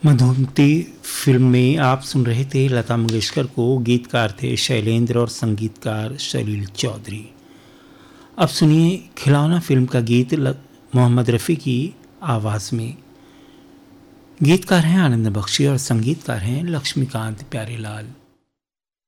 Madhumati film में आप सुन रहे थे लता मंगेशकर को, गीतकार थे शैलेंद्र और संगीतकार सलील चौधरी। अब सुनिए खिलौना फिल्म का गीत मोहम्मद रफ़ी की आवाज़ में। गीतकार हैं आनंद बख्शी और संगीतकार हैं लक्ष्मीकांत प्यारेलाल।